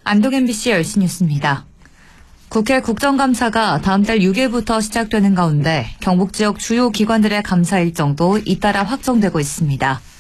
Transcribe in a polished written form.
안동 MBC 10시 뉴스입니다. 국회 국정감사가 다음 달 6일부터 시작되는 가운데 경북 지역 주요 기관들의 감사 일정도 잇따라 확정되고 있습니다.